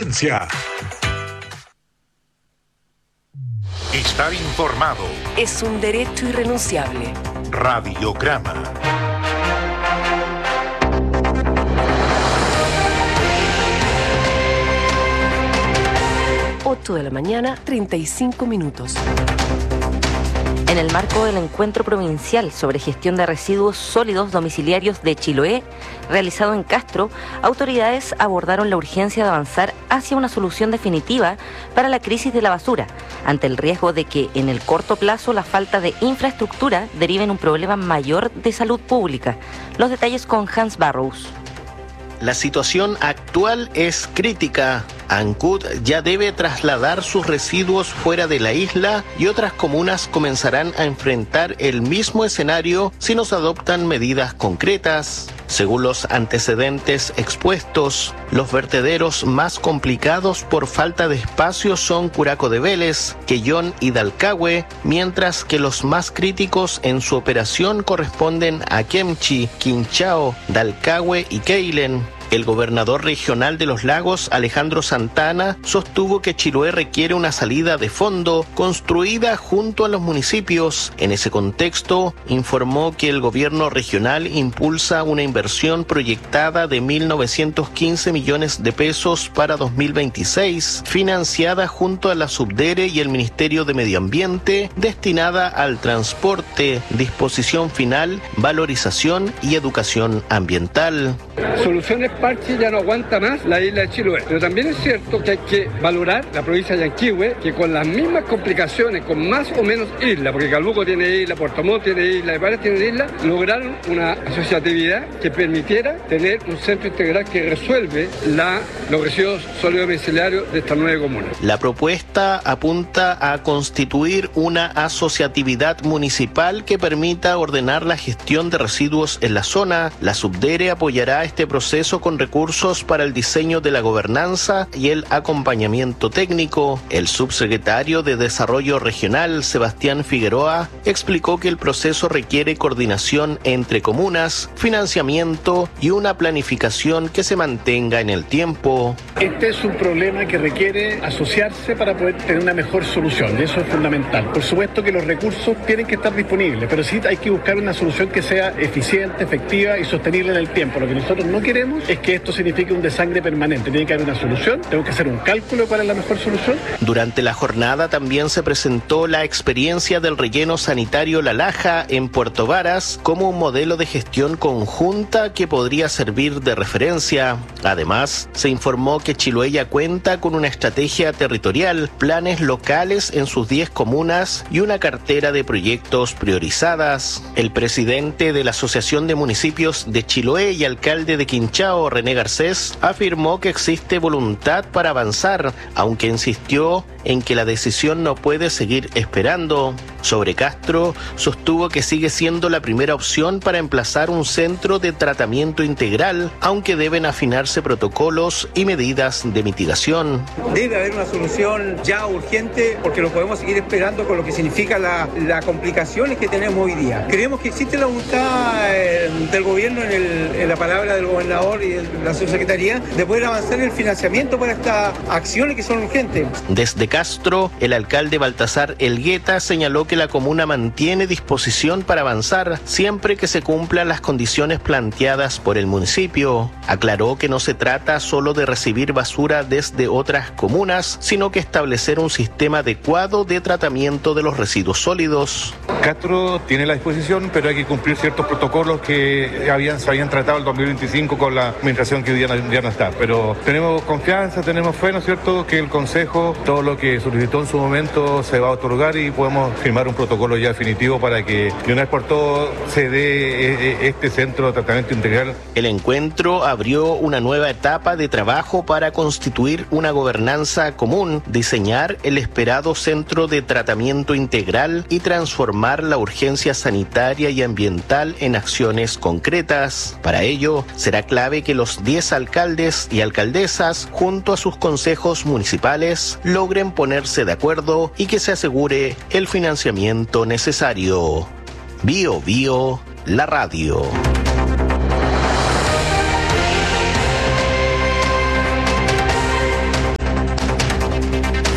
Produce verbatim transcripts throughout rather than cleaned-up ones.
Presidencia. Estar informado es un derecho irrenunciable. Radiograma. ocho de la mañana, treinta y cinco minutos. En el marco del encuentro provincial sobre gestión de residuos sólidos domiciliarios de Chiloé, realizado en Castro, autoridades abordaron la urgencia de avanzar hacia una solución definitiva para la crisis de la basura, ante el riesgo de que en el corto plazo la falta de infraestructura derive en un problema mayor de salud pública. Los detalles con Hans Barrows. La situación actual es crítica. Ancud ya debe trasladar sus residuos fuera de la isla y otras comunas comenzarán a enfrentar el mismo escenario si no se adoptan medidas concretas. Según los antecedentes expuestos, los vertederos más complicados por falta de espacio son Curaco de Vélez, Quellón y Dalcahue, mientras que los más críticos en su operación corresponden a Kemchi, Quinchao, Dalcahue y Keilen. El gobernador regional de los Lagos, Alejandro Santana, sostuvo que Chiloé requiere una salida de fondo construida junto a los municipios. En ese contexto, informó que el gobierno regional impulsa una inversión proyectada de mil novecientos quince millones de pesos para dos mil veintiséis, financiada junto a la Subdere y el Ministerio de Medio Ambiente, destinada al transporte, disposición final, valorización y educación ambiental. Soluciones parche ya no aguanta más la isla de Chiloé, pero también es cierto que hay que valorar la provincia de Yanquihue, que con las mismas complicaciones, con más o menos islas, porque Calbuco tiene isla, Puerto Montt tiene isla, y varias tienen isla, lograron una asociatividad que permitiera tener un centro integral que resuelve la, los residuos sólidos domiciliarios de estas nueve comunas. La propuesta apunta a constituir una asociatividad municipal que permita ordenar la gestión de residuos en la zona. La Subdere apoyará este proceso con recursos para el diseño de la gobernanza y el acompañamiento técnico. El subsecretario de Desarrollo Regional, Sebastián Figueroa, explicó que el proceso requiere coordinación entre comunas, financiamiento y una planificación que se mantenga en el tiempo. Este es un problema que requiere asociarse para poder tener una mejor solución, y eso es fundamental. Por supuesto que los recursos tienen que estar disponibles, pero sí hay que buscar una solución que sea eficiente, efectiva y sostenible en el tiempo. Lo que nosotros no queremos es que esto signifique un desangre permanente. Tiene que haber una solución, tengo que hacer un cálculo para la mejor solución. Durante la jornada también se presentó la experiencia del relleno sanitario La Laja en Puerto Varas como un modelo de gestión conjunta que podría servir de referencia. Además, se informó que Chiloé ya cuenta con una estrategia territorial, planes locales en sus diez comunas y una cartera de proyectos priorizadas. El presidente de la Asociación de Municipios de Chiloé y alcalde de Quinchao, René Garcés, afirmó que existe voluntad para avanzar, aunque insistió en que la decisión no puede seguir esperando. Sobre Castro, sostuvo que sigue siendo la primera opción para emplazar un centro de tratamiento integral, aunque deben afinarse protocolos y medidas de mitigación. Debe haber una solución ya urgente, porque no podemos seguir esperando con lo que significa las la complicaciones que tenemos hoy día. Creemos que existe la voluntad eh, del gobierno, en, el, en la palabra del gobernador y de la subsecretaría, de poder avanzar en el financiamiento para estas acciones que son urgentes. Desde Castro, el alcalde Baltasar Elgueta señaló que la comuna mantiene disposición para avanzar siempre que se cumplan las condiciones planteadas por el municipio. Aclaró que no se trata solo de recibir basura desde otras comunas, sino que establecer un sistema adecuado de tratamiento de los residuos sólidos. Castro tiene la disposición, pero hay que cumplir ciertos protocolos que habían, se habían tratado el dos mil veinticinco con la administración que hoy día no, ya no está. Pero tenemos confianza, tenemos fe, ¿no es cierto?, que el Consejo, todo lo que solicitó en su momento se va a otorgar y podemos firmar un protocolo ya definitivo para que de una vez por todo se dé este centro de tratamiento integral. El encuentro abrió una nueva etapa de trabajo para constituir una gobernanza común, diseñar el esperado centro de tratamiento integral y transformar la urgencia sanitaria y ambiental en acciones concretas. Para ello, será clave que los diez alcaldes y alcaldesas, junto a sus consejos municipales, logren ponerse de acuerdo y que se asegure el financiamiento necesario. Bio Bio, la radio.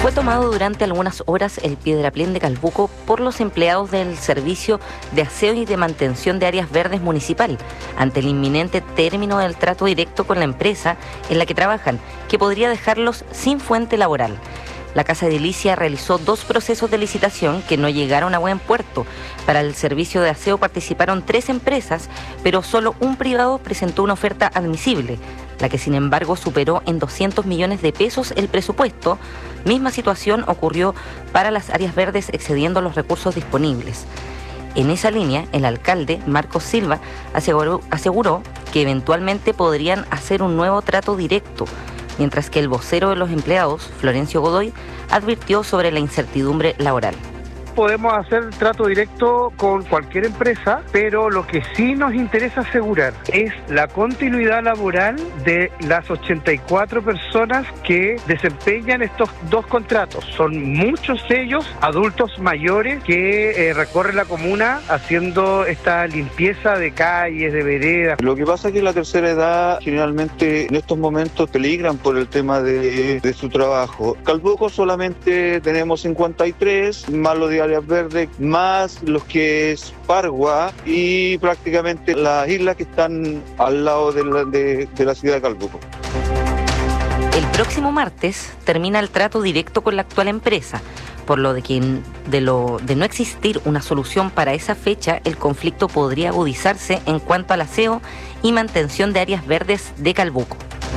fue tomado durante algunas horas el Piedraplén de Calbuco por los empleados del Servicio de Aseo y de Mantención de Áreas Verdes Municipal, ante el inminente término del trato directo con la empresa en la que trabajan, que podría dejarlos sin fuente laboral. La Casa Edilicia realizó dos procesos de licitación que no llegaron a buen puerto. Para el servicio de aseo participaron tres empresas, pero solo un privado presentó una oferta admisible, la que sin embargo superó en doscientos millones de pesos el presupuesto. Misma situación ocurrió para las áreas verdes, excediendo los recursos disponibles. En esa línea, el alcalde, Marcos Silva, aseguró, aseguró que eventualmente podrían hacer un nuevo trato directo, mientras que el vocero de los empleados, Florencio Godoy, advirtió sobre la incertidumbre laboral. Podemos hacer trato directo con cualquier empresa, pero lo que sí nos interesa asegurar es la continuidad laboral de las ochenta y cuatro personas que desempeñan estos dos contratos. Son muchos de ellos adultos mayores que eh, recorren la comuna haciendo esta limpieza de calles, de veredas. Lo que pasa es que la tercera edad generalmente en estos momentos peligran por el tema de, de su trabajo. Calbuco solamente tenemos cincuenta y tres, más los de áreas verdes, más los que es Pargua y prácticamente las islas que están al lado de la, de, de la ciudad de Calbuco. El próximo martes termina el trato directo con la actual empresa, por lo de que de, lo, de no existir una solución para esa fecha, el conflicto podría agudizarse en cuanto al aseo y mantención de áreas verdes de Calbuco.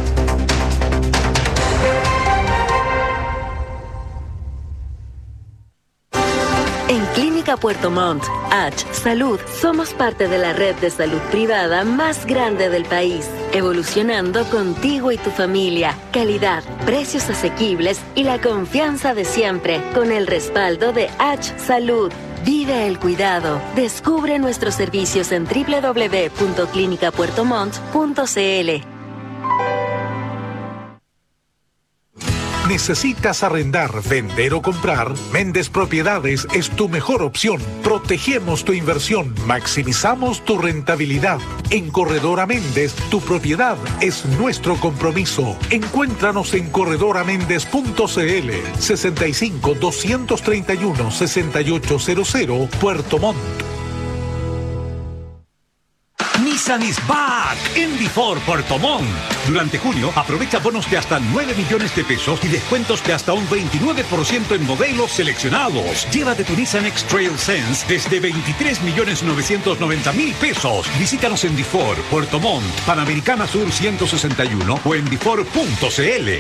En Clínica Puerto Montt, H Salud, somos parte de la red de salud privada más grande del país, evolucionando contigo y tu familia. Calidad, precios asequibles y la confianza de siempre, con el respaldo de H Salud. Vive el cuidado. Descubre nuestros servicios en doble u doble u doble u punto clínica puerto montt punto c l. ¿Necesitas arrendar, vender o comprar? Méndez Propiedades es tu mejor opción. Protegemos tu inversión, maximizamos tu rentabilidad. En Corredora Méndez, tu propiedad es nuestro compromiso. Encuéntranos en corredora méndez punto c l, sesenta y cinco, doscientos treinta y uno, sesenta y ocho cero cero, Puerto Montt. Nissan is back en Bifor Puerto Montt. Durante junio, aprovecha bonos de hasta nueve millones de pesos y descuentos de hasta un veintinueve por ciento en modelos seleccionados. Llévate tu Nissan X-Trail Sense desde veintitrés millones novecientos noventa mil pesos. Visítanos en Bifor, Puerto Montt, Panamericana Sur ciento sesenta y uno o en bifor punto c l.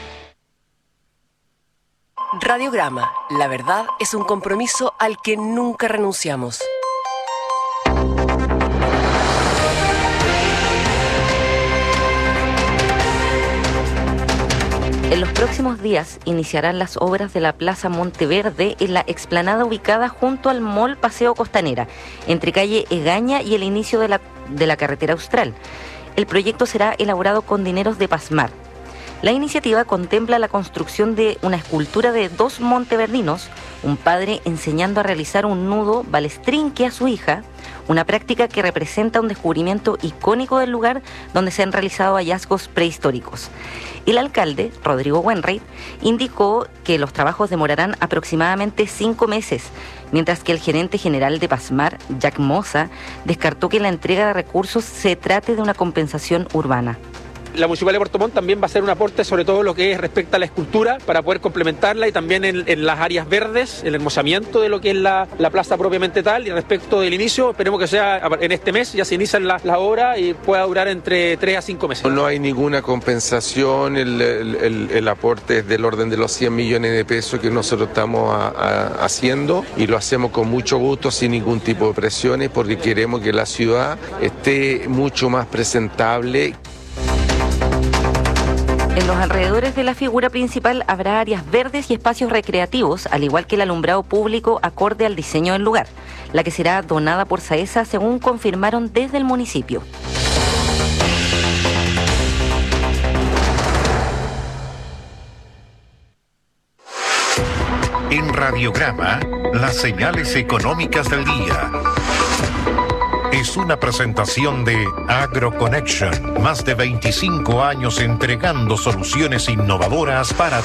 Radiograma. La verdad es un compromiso al que nunca renunciamos. En los próximos días iniciarán las obras de la Plaza Monteverde en la explanada ubicada junto al Mall Paseo Costanera, entre calle Egaña y el inicio de la, de la carretera Austral. El proyecto será elaborado con dineros de Pasmar. La iniciativa contempla la construcción de una escultura de dos monteverdinos, un padre enseñando a realizar un nudo balestrinque a su hija, una práctica que representa un descubrimiento icónico del lugar donde se han realizado hallazgos prehistóricos. El alcalde, Rodrigo Wenreit, indicó que los trabajos demorarán aproximadamente cinco meses, mientras que el gerente general de Pasmar, Jack Moza, descartó que la entrega de recursos se trate de una compensación urbana. La Municipalidad de Puerto Montt también va a hacer un aporte sobre todo lo que es respecto a la escultura para poder complementarla y también en, en las áreas verdes, el hermosamiento de lo que es la, la plaza propiamente tal. Y respecto del inicio, esperemos que sea en este mes, ya se inician las la obras y pueda durar entre tres a cinco meses. No hay ninguna compensación, el, el, el, el aporte es del orden de los cien millones de pesos que nosotros estamos a, a, haciendo y lo hacemos con mucho gusto, sin ningún tipo de presiones, porque queremos que la ciudad esté mucho más presentable. En los alrededores de la figura principal habrá áreas verdes y espacios recreativos, al igual que el alumbrado público acorde al diseño del lugar, la que será donada por SAESA, según confirmaron desde el municipio. En Radiograma, las señales económicas del día. Es una presentación de AgroConnection, más de veinticinco años entregando soluciones innovadoras para